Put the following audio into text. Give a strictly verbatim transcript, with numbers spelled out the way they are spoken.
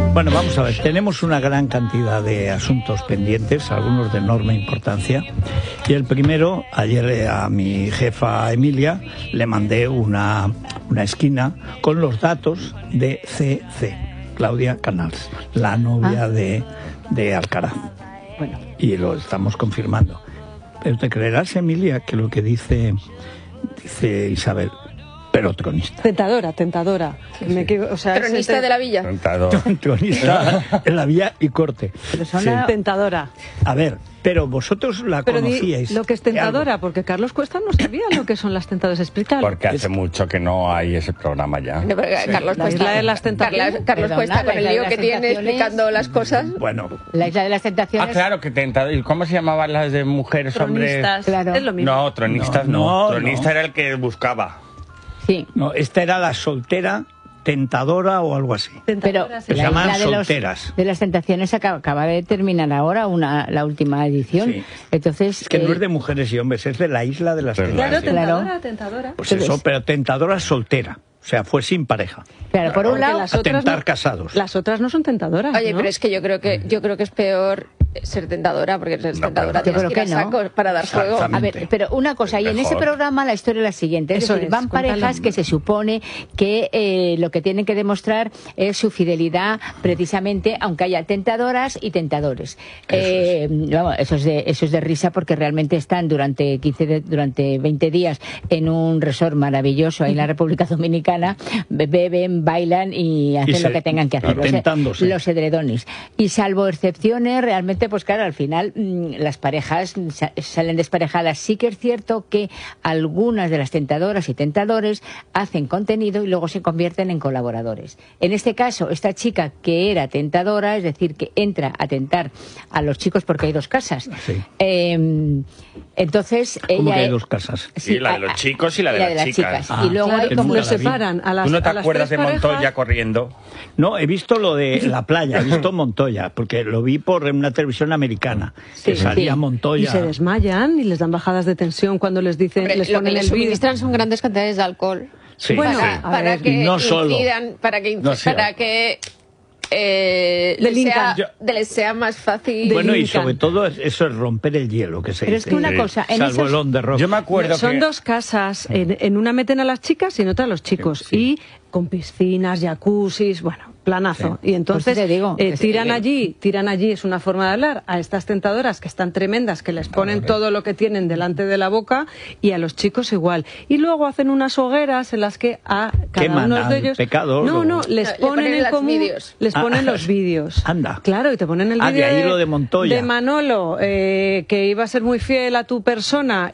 Bueno, vamos a ver, tenemos una gran cantidad de asuntos pendientes, algunos de enorme importancia. Y el primero, ayer a mi jefa Emilia le mandé una, una esquina con los datos de C C, Claudia Canals, la novia ah. de, de Alcaraz. Bueno. Y lo estamos confirmando. Pero te creerás, Emilia, que lo que dice, dice Isabel... pero tronista. Tentadora, tentadora. Sí, Me sí. o sea, Tronista es de la villa. Tentador. Tronista de la villa y corte. Pero son sí. la tentadora. A ver, pero vosotros la pero conocíais. Lo que es tentadora, porque Carlos Cuesta no sabía lo que son las tentadoras. Explícalo. Porque hace mucho que no hay ese programa ya. No, pero sí. Carlos La Cuesta, isla de las tentaciones. Carlos, Carlos Cuesta con el lío que tiene explicando las cosas. Bueno. La isla de las tentaciones. Ah, claro, que tentador. ¿Y cómo se llamaban las de mujeres, hombres? Claro. Es lo mismo. No, tronistas no. No, no. Tronista no. Era el que buscaba. Sí. No, esta era la soltera tentadora o algo así. Pero se la llaman isla de, solteras. Los, de las tentaciones acaba, acaba de terminar ahora una, la última edición. Sí. Entonces, es que eh, no es de mujeres y hombres, es de la isla de las Claro, tentaciones. tentadora, Claro. tentadora. Pues eso, pero tentadora soltera. O sea, fue sin pareja. Claro, por un lado, las a otras tentar no, casados. Las otras no son tentadoras. Oye, ¿no? pero es que yo creo que yo creo que es peor ser tentadora, porque ser No, tentadora pero- tienes que ir a Yo creo que no. saco para dar juego. a ver, pero una cosa, y en ese Mejor. programa la historia es la siguiente, es Eso decir, es, van cuéntalo. parejas que se supone que eh, lo que tienen que demostrar es su fidelidad precisamente, aunque haya tentadoras y tentadores. Eso Eh, vamos, eso es de eso es de risa porque realmente están durante quince de- durante veinte días en un resort maravilloso ahí en la República Dominicana, beben, bailan y hacen Y se- lo que tengan que hacer, claro, los, tentándose. los edredones. Y salvo excepciones, realmente, pues claro, al final mmm, las parejas sa- salen desparejadas. Sí que es cierto que algunas de las tentadoras y tentadores hacen contenido y luego se convierten en colaboradores. En este caso, esta chica que era tentadora, es decir, que entra a tentar a los chicos porque hay dos casas. Sí. Eh, entonces, ¿Cómo ella que hay es- dos casas? Sí, la de los a- a- chicos y la de las chicas. Ah, y luego Claro, hay que como nunca los la vi. separan a las ¿Tú no te a las acuerdas de tres Montoya parejas? corriendo? No, he visto lo de la playa, he visto Montoya, porque lo vi por una televisión americana, que Sí, salía sí. Montoya. Y se desmayan y les dan bajadas de tensión cuando les dicen, Hombre, les lo que ponen les el vídeo. suministran son grandes cantidades de alcohol. Sí, Bueno, sí. a para ver, que no solo. incidan, para que, No, sí. para que eh, les, Delincan. sea, de- les sea más fácil. Bueno, y Delincan. sobre todo es- eso es romper el hielo, que se Pero es dice. que una Sí. cosa, en Salvo esos- el on the rock. Yo me acuerdo Son que... dos casas, en, en una meten a las chicas y en otra a los chicos. Sí. Y con piscinas, jacuzzis, bueno, planazo. Y entonces Pues te digo, eh, que sí, tiran que- allí, tiran allí, es una forma de hablar, a estas tentadoras que están tremendas, que les ponen todo lo que tienen delante de la boca, y a los chicos igual. Y luego hacen unas hogueras en las que a cada Queman uno de al ellos... pecador, no, o- no, les No, le ponen ponen en los común, vídeos. les Ah, ponen los vídeos. anda. Claro, y te ponen el Ah, de vídeo ahí lo de Montoya. de Manolo, eh, que iba a ser muy fiel a tu persona